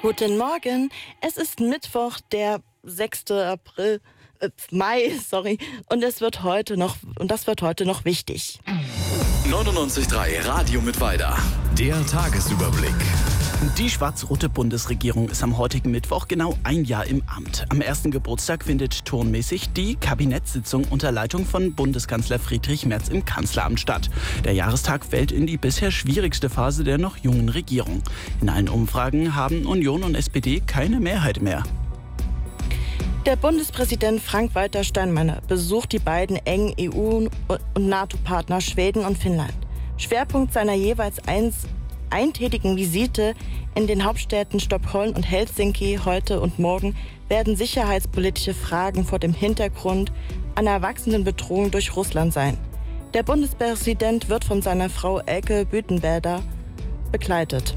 Guten Morgen, es ist Mittwoch, der 6. Mai, und das wird heute noch wichtig. 99.3 Radio mit Weida. Der Tagesüberblick. Die schwarz-rote Bundesregierung ist am heutigen Mittwoch genau ein Jahr im Amt. Am ersten Geburtstag findet turnmäßig die Kabinettssitzung unter Leitung von Bundeskanzler Friedrich Merz im Kanzleramt statt. Der Jahrestag fällt in die bisher schwierigste Phase der noch jungen Regierung. In allen Umfragen haben Union und SPD keine Mehrheit mehr. Der Bundespräsident Frank-Walter Steinmeier besucht die beiden engen EU- und NATO-Partner Schweden und Finnland. Schwerpunkt seiner jeweils eintägigen Visite in den Hauptstädten Stockholm und Helsinki heute und morgen werden sicherheitspolitische Fragen vor dem Hintergrund einer wachsenden Bedrohung durch Russland sein. Der Bundespräsident wird von seiner Frau Elke Bütenberger begleitet.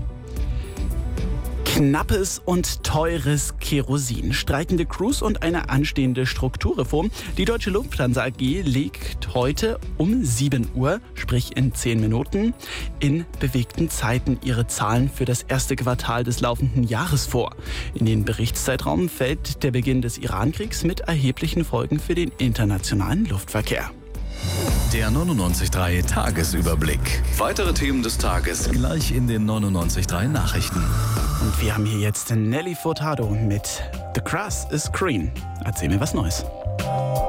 Knappes und teures Kerosin, streikende Crews und eine anstehende Strukturreform. Die Deutsche Lufthansa AG legt heute um 7 Uhr, sprich in 10 Minuten, in bewegten Zeiten ihre Zahlen für das erste Quartal des laufenden Jahres vor. In den Berichtszeitraum fällt der Beginn des Iran-Kriegs mit erheblichen Folgen für den internationalen Luftverkehr. Der 99.3 Tagesüberblick. Weitere Themen des Tages gleich in den 99.3 Nachrichten. Und wir haben hier jetzt Nelly Furtado mit The Grass is Green. Erzähl mir was Neues.